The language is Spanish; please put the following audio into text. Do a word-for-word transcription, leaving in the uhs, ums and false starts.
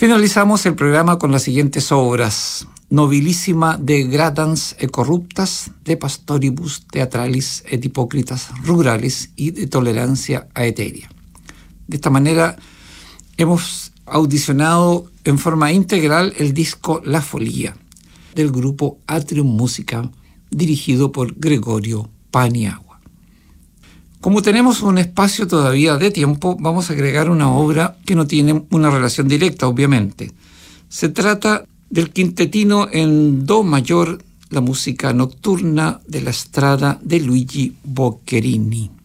Finalizamos el programa con las siguientes obras: Nobilissima de gradans e corruptas, de pastoribus teatralis et hipócritas rurales y de tolerancia aeteria. De esta manera hemos audicionado en forma integral el disco La Folía del grupo Atrium Música, dirigido por Gregorio Paniagua. Como tenemos un espacio todavía de tiempo, vamos a agregar una obra que no tiene una relación directa, obviamente. Se trata del quintetino en do mayor, la música nocturna de la Strada de Luigi Boccherini.